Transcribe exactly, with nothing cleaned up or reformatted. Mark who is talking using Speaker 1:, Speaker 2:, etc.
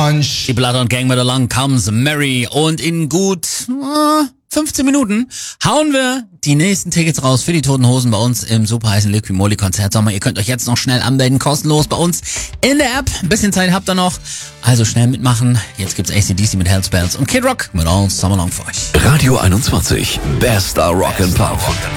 Speaker 1: Punch.
Speaker 2: Die Blood und Gang mit Along Comes Mary. Und in gut äh, fünfzehn Minuten hauen wir die nächsten Tickets raus für die Toten Hosen bei uns im super heißen Liqui Moly Konzert Sommer. Ihr könnt euch jetzt noch schnell anmelden, kostenlos bei uns in der App. Ein bisschen Zeit habt ihr noch, also schnell mitmachen. Jetzt gibt's A C D C mit Hellspells und Kid Rock mit All Summer Long für euch.
Speaker 3: Radio einundzwanzig, Bester Rock and Pop.